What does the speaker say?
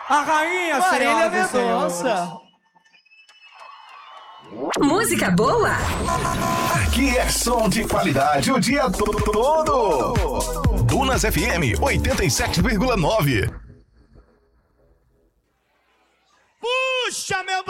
A rainha, Marília senhoras e Mendonça. senhores. Música boa? Aqui é som de qualidade o dia todo. Dunas FM 87,9. Puxa, meu